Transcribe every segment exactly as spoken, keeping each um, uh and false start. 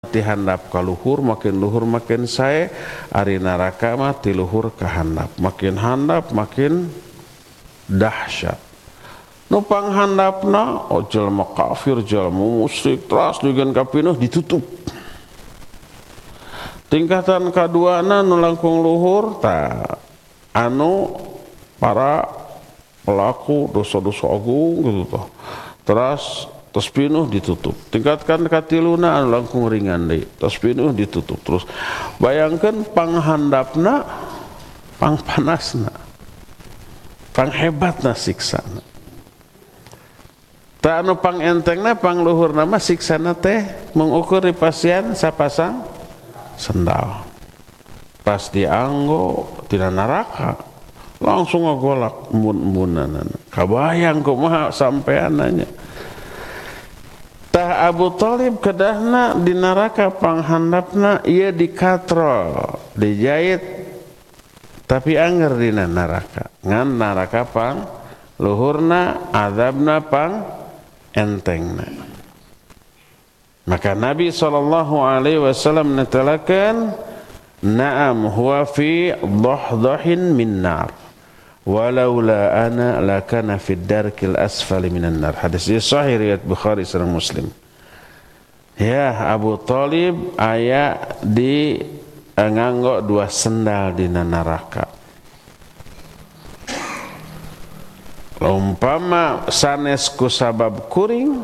ti handap ka luhur, makin luhur makin sae, ari neraka mah ti luhur ka handap, makin handap makin dahsyat. Nu panghandapna oh jalma kafir, jalma musyrik, teras dugan kapinuh ditutup. Tingkatan kaduana nu langkung luhur ta anu para pelaku dosa-dosa agung gitu toh. Teras tos pinuh ditutup. Tingkatkan katiluna anu langkung ringan deui, tos pinuh ditutup. Terus bayangkeun panghandapna, pangpanasna, panghebatna siksana. Ta anu pangentengna, pangluhurna mah siksana teh mengukur di pasien sapasang sendal. Pas dianggo tina neraka langsung ngagolak embun-embunan. Kabayang kumaha sampeananya. Tah Abu Thalib kedahna di neraka panghandapna ieu dikatrol, dijahit tapi anger dina neraka. Ngan neraka pang luhurna azabna pang entengna. Maka Nabi sallallahu alaihi wasallam netelakeun, na'am huwa fi dhahdahin min nar. Walaula ana lakana fid darkil asfali minan nar. Hadis ini sahih riwayat Bukhari sareng Muslim. Ya Abu Thalib aya di nganggo dua sendal dina neraka. Umpama sanes ku sabab kuring,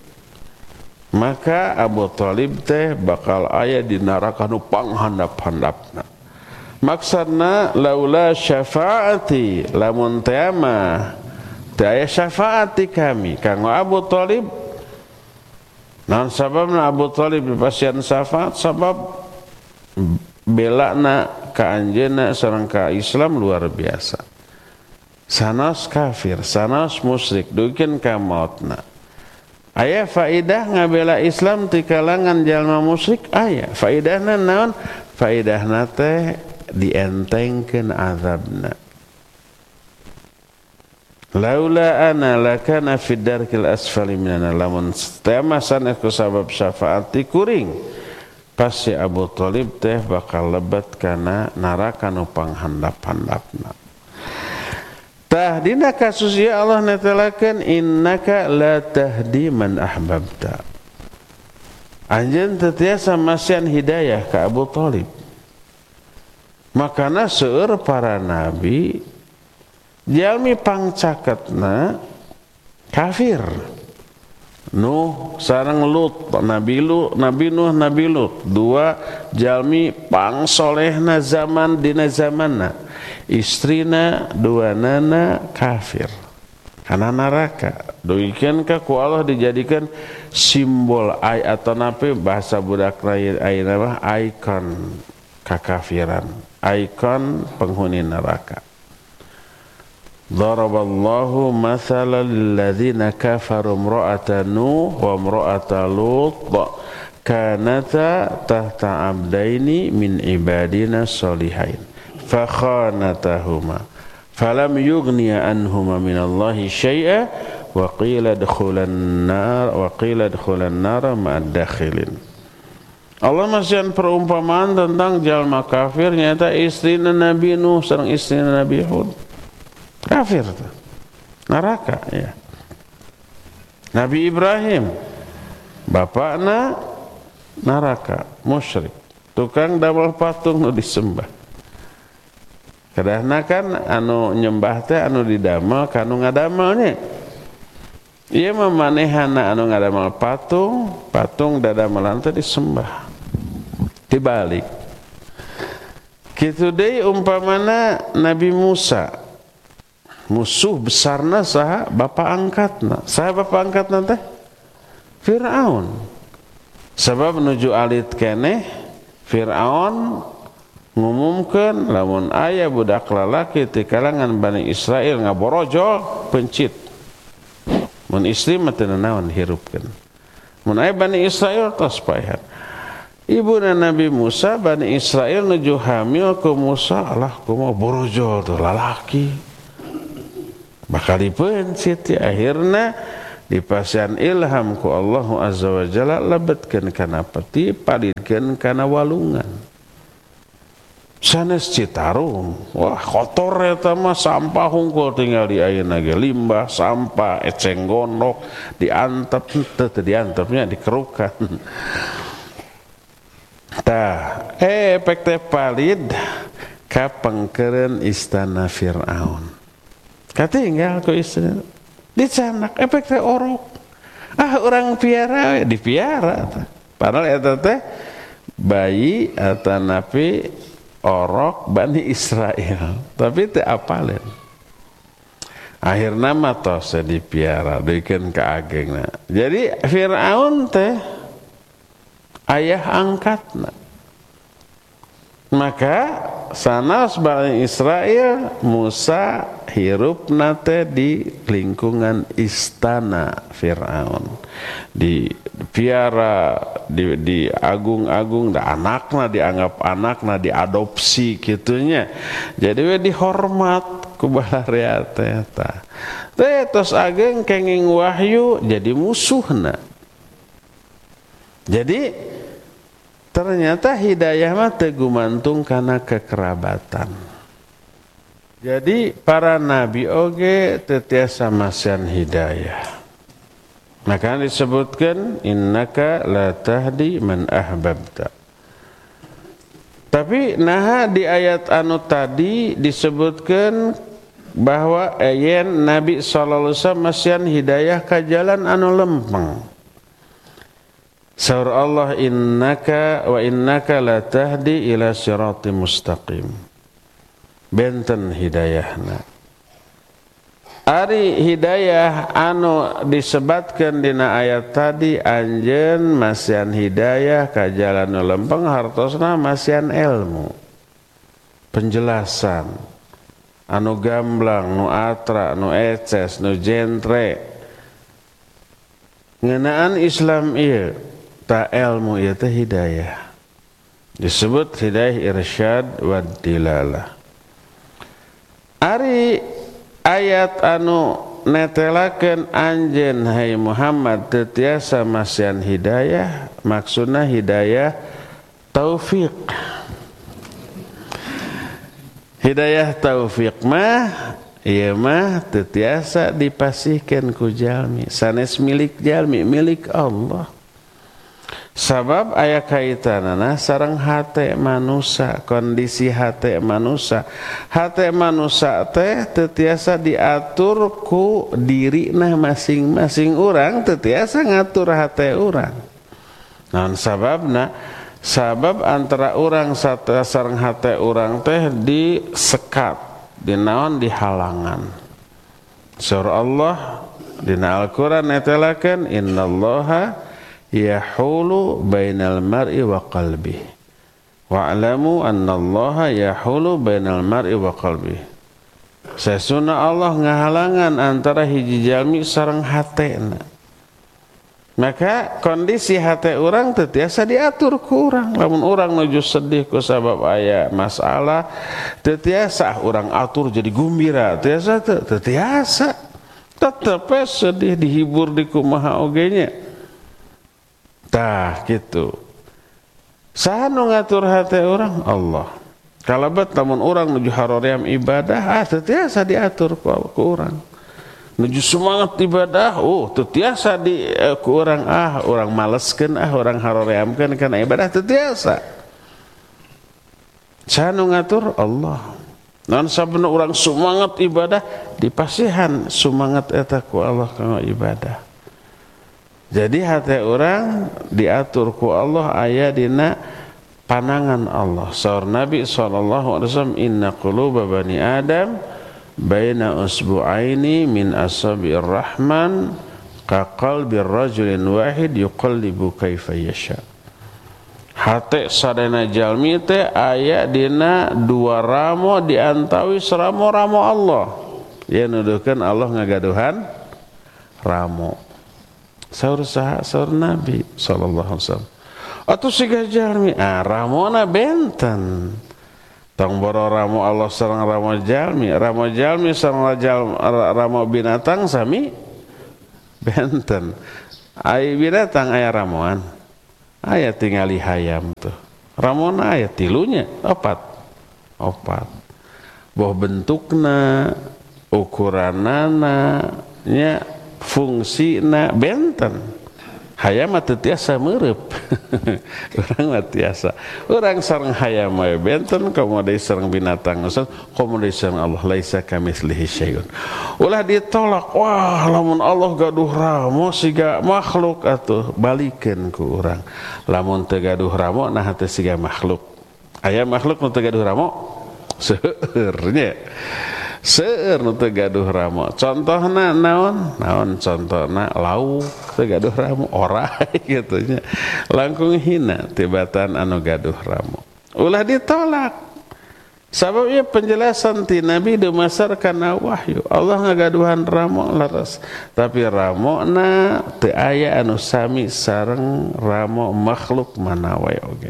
maka Abu Thalib teh bakal aya di neraka nu panghandap-handapna. Maksudna laula syafaati lamun teh mah teu aya syafaat ti kami kanggo Abu Thalib. Naon sababna Abu Thalib dipasieun syafaat? Sabab belana ka anjeunna sareng ka Islam luar biasa. Sanos kafir, sanos musyrik, duikeun ka mautna. Aya faedah ngabela Islam ti kalangan jalma musyrik? Aya. Faedahna naon? Faedahna teh dientengkeun azabna. Laula ana lakana fid darkil asfali minan lamun temasan aku sabab syafaat ti kuring, pasti Abu Thalib teh bakal lebat kana neraka nu panghandap-handapna. Tah dina kasus ieu Allah netelakeun innaka la tahdi man ahbabta. Anjeun teu tiasa masiehan hidayah ka Abu Thalib. Makana seueur para nabi jalmi pangcaketna kafir. Nuh sareng Lut, Nabi Lut, Nabi Nuh, Nabi Lut, dua jalmi pangsolehna zaman dina zamanna. Istrina duanana kafir. Kana neraka. Duikeun ka ku Allah dijadikan simbol ay atau nape bahasa budak lain ayeuna mah ikon kekafiran, ikon penghuni neraka. Daraballahu mathalan lilladzina kafaru imra'ata Nuh wa imra'ata Lut kanata tahta abdaini min ibadina sholihain fakhanatahuma falam yughniya anhuma minallahi syai'a wa qila adkhulan nar wa qila adkhulan nar ma'ad dakhilin. Allah masih perumpamaan tentang jalma kafir nyata istrina Nabi Nuh sareng istrina Nabi Hud. Kafir tuh. Neraka ya. Nabi Ibrahim bapakna neraka, musyrik. Tukang damel patung nu disembah. Kadahna kan anu nyembah teh anu didamel kanu ngadamelnya. Ieu mah manehana anu ngadamel patung, patung dadamelan teh disembah. Dibalik. Kitu deui umpamana Nabi Musa. Musuh besarna saha bapa angkatna. Saha bapa angkatna teh? Firaun. Sabab nuju alit keneh Firaun ngumumkeun lamun aya budak lalaki ti kalangan Bani Israel ngaborojol pencit. Mun istri mah teu naon hirupkeun. Mun aya Bani Israel tos paehan. Ibuna Nabi Musa Bani Israel nuju hamil ku Musa, alah kumaha borojol tuh lalaki. Bakal dipencit ya. Akhirna dipasian ilham ku Allah azza wa jalla lebetkeun kana peti palidkeun kana walungan sanes Citarum wah kotor eta mah sampah hungkul tinggal di ayeuna ge limbah sampah eceng gondok diantep teu teu diantepnya dikerukan tah eh efek teh palid ka pengkeureun istana Firaun katinggal ku istana dicanak efek teh orok ah orang piara dipiara padahal eta teh bayi atanapi orok Bani Israel tapi teu apaleun akhirna mah tos dipiara dikeun ka agengna jadi Firaun teh ayah angkatna maka sanas Bani Israel Musa hirupna teh di lingkungan istana Firaun di piara di, di agung-agung da anakna dianggap anakna diadopsi gitunya jadi we dihormat ku balarea teh tah teh tos ageng kenging wahyu jadi musuhna jadi ternyata hidayah mah teu gumantung kana kekerabatan. Jadi para nabi oge teu tiasa masian hidayah. Maka disebutkan innaka la tahdi man ahbabta. Tapi nah di ayat anu tadi disebutkan bahwa ayen Nabi sallallahu alaihi wasallam masian hidayah ka jalan anu lempeng. Saur Allah innaka wa innaka la tahdi ila siratim mustaqim. Benten hidayahna. Ari hidayah anu disebatkeun dina ayat tadi anjeun masian hidayah ka jalan nu lempeng hartosna masian ilmu. Penjelasan anu gamblang, nu atra, nu eces, nu jentre. Ngeunaan Islam ieu ta ilmu ieu teh hidayah disebut hidayah irsyad wa dilalah ari ayat anu netelakeun anjeun hai Muhammad teu tiasa masian hidayah maksudna hidayah taufik hidayah taufik mah ieu mah teu tiasa dipasihkeun ku jalmi sanes milik jalmi milik Allah sabab aya kaitanana sareng hate manusia kondisi hate manusia hate manusia teh teu tiasa diatur ku dirina masing-masing urang teu tiasa ngatur hate urang naon sababna sabab antara urang sareng hate urang teh disekat dinaon dihalangan surah Allah dina Al-Qur'an netelakeun innallaha yahulu bainal mar'i wa qalbi wa'lamu annallaha yahulu bainal mar'i wa qalbi sesuna Allah ngahalangan antara hiji jalmi sareng hatena maka kondisi hate urang teu tiasa diatur ku urang lamun urang nuju sedih ku sabab aya masalah teu tiasa urang atur jadi gumbira tiasa teu teu tiasa tetep sedih dihibur di kumaha oge nya tah gitu saha nu ngatur hate urang Allah kalabat lamun urang nuju haroream ibadah ah teu tiasa diatur ku, ku urang nuju semangat ibadah oh teu tiasa di eh, ku urang ah urang maleskeun ah urang haroreamkeun kana ibadah teu tiasa saha nu ngatur Allah naon sabana urang semangat ibadah dipasihan semangat eta ku Allah kanggo ibadah. Jadi hati orang diatur ku Allah aya dina panangan Allah. Saur Nabi sallallahu alaihi wasallam inna quluba bani Adam baina usbu'aini min asabi'ir rahman ka qalbir rajulin wahid yuqallibu kaifa yasha. Hate sadana jalmi teh aya dina dua ramo diantawis ramo-ramo Allah. Ya nuduhkeun Allah ngagaduhan ramo. Saur saha saur Nabi sallallahu alaihi wasallam atuh siga jalmi ah ramona benten tong boro ramo Allah sareng ramo jalmi ramo jalmi sareng ramo binatang sami benten. Ai binatang aya ramuan. Aya tingali hayam tuh. Ramona aya tilunya, opat. Opat. Boh bentukna, ukuranana, nya fungsina benten. Hayam mah teu tiasa meureup. Urang mah tiasa. Urang sareng hayam mah benten komo deui sareng binatang nusa, komo deui sareng Allah laisa kamitslihi syai'un. Ulah ditolak. Wah, lamun Allah gaduh ramo siga makhluk atuh balikeun ku urang. Lamun teu gaduh ramo nah teu siga makhluk. Aya makhluk nu teu gaduh ramo? Seueur nya. Seueur nu teu gaduh ramo. Contohna naon? Naon contohna lauk teu gaduh ramo, orai kitu nya. Langkung hina tibatan anu gaduh ramo. Ulah ditolak. Sababnya penjelasan ti Nabi dumasarkan wahyu. Allah ngagaduhan ramo laras. Tapi ramona teu aya anu sami sareng ramo makhluk manawe oge.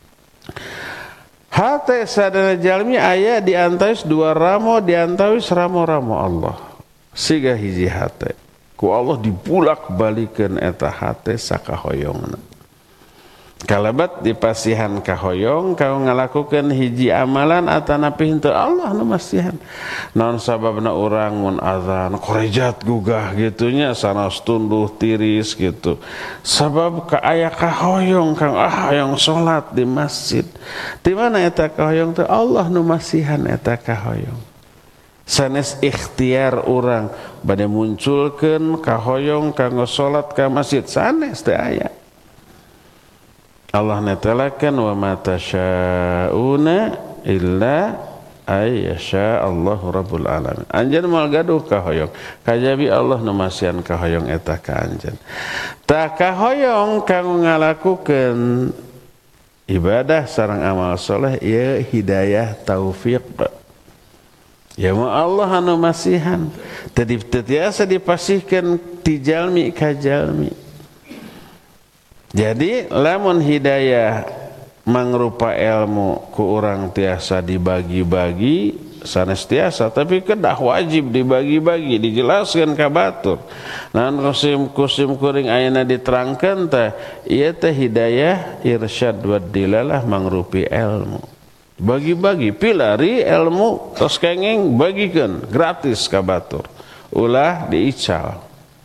Hate sadana jalmi aya di antawis dua ramo di antawis ramo-ramo Allah. Siga hiji hate. Ku Allah dibulak balikeun eta hate sakahoyongna. Kalabat dipasihan kahoyong kau ngalakukeun hiji amalan atanapi henteu Allah nu masihan. Naon sababna urang mun azan korejat gugah gitunya sanes tunduh tiris gitu. Sabab ka aya kahoyong kang ah hayang salat di masjid. Di mana eta kahoyong teh Allah nu masihan eta kahoyong. Sanes ikhtiar urang bade munculkeun kahoyong kanggo salat ka masjid sanes teh aya. Allah netelakan wa ma tasyauna illa ay yasha Allahu rabbul alamin. Anjeun moal gaduh kahoyong, kajabi Allah nu masihan kahoyong eta ka anjeun. Tah kahoyong kanggo ngalakukeun ibadah sareng amal saleh ieu hidayah taufik. Ya ma Allah anu masihan. Tadi tiasa dipasihkeun ti jalmi ka jalmi. Jadi lamun hidayah mangrupa ilmu ku urang tiasa dibagi-bagi sanes tiasa tapi kedah wajib dibagi-bagi dijelaskeun ka batur. Naon kusim-kusim kuring ayeuna diterangkeun teh ieu teh hidayah irsyad wa dilalah mangrupi ilmu. Bagi-bagi pilari ilmu tos kenging bagikeun gratis ka batur. Ulah diical.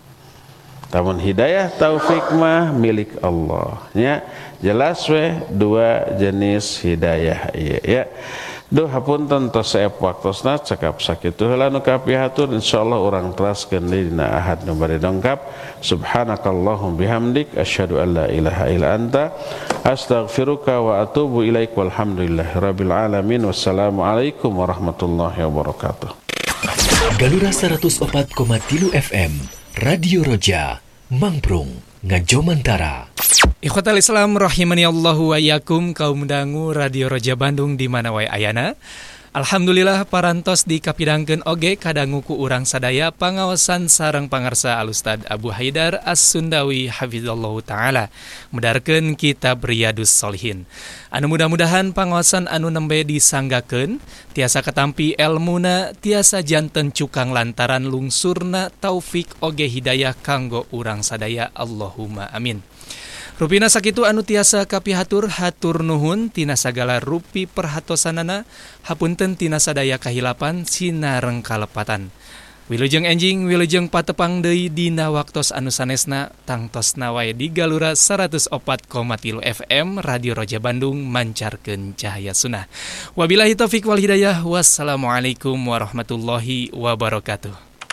Tamun hidayah taufik mah milik Allah. Ya, jelas we dua jenis hidayah ieu ya. Duh hapunten tos saep waktosna cekap sakitu heula nu kapihatur insyaallah urang teraskeun dina ahad nu bari dongkap. Subhanakallahum bihamdik asyhadu an la ilaha illa anta astaghfiruka wa atubu ilaik walhamdulillahirabbil alamin. Wassalamu alaikum warahmatullahi wabarakatuh. Galura seratus opat koma tilu F M Radio Roja, Mangprung, Ngajomantara. Ikhwatal Islam rahimani Allahu wa iyyakum kaum dangu Radio Roja Bandung di mana wae ayana. Alhamdulillah parantos dikapidangkeun oge kadangu ku urang sadaya pangaosan sareng pangarsa Al Ustad Abu Haidar As-Sundawi hafizallahu taala mudarkeun kitab Riyadus Shalihin. Anu mudah-mudahan pangaosan anu nembe disanggakeun tiasa katampi elmuna tiasa janten cukang lantaran lungsurna taufik oge hidayah kanggo urang sadaya Allahumma amin. Rupina sakitu anu tiasa kapihatur hatur nuhun tina sagala rupi perhatosanana hapunten tina sadaya kahilapan sinareng kalepatan. Wilujeng enjing wilujeng patepang deui dina waktos anu sanesna tangtosna wae di Galura seratus opat koma tilu F M Radio Roja Bandung mancarkeun cahaya sunnah. Wabillahi taufik wal hidayah. Wassalamualaikum warahmatullahi wabarakatuh.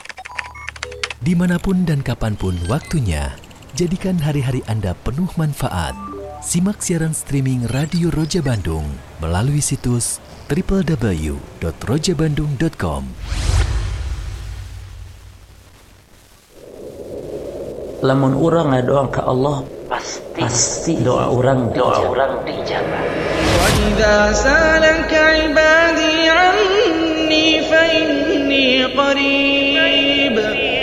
Dimanapun dan kapanpun waktunya, jadikan hari-hari Anda penuh manfaat. Simak siaran streaming Radio Roja Bandung melalui situs w w w dot roja bandung dot com. Lamun urang ngadoa ka Allah pasti, pasti doa urang doa urang dijabah. Wa idza salaka ibadi anni fa inni qarib